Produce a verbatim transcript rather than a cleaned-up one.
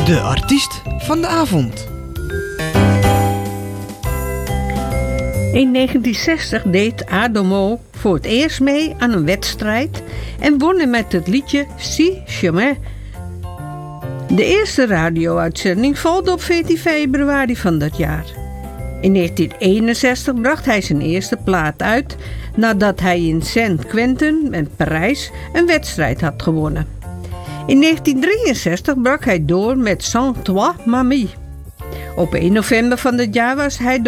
De artiest van de avond. In negentien zestig deed Adamo voor het eerst mee aan een wedstrijd en won met het liedje Si Chemin. De eerste radio-uitzending volgde op veertien februari van dat jaar. In negentien eenenzestig bracht hij zijn eerste plaat uit nadat hij in Saint-Quentin en Parijs een wedstrijd had gewonnen. In negentien drieënzestig brak hij door met Sans Toi Mamie. Op één november van dat jaar was hij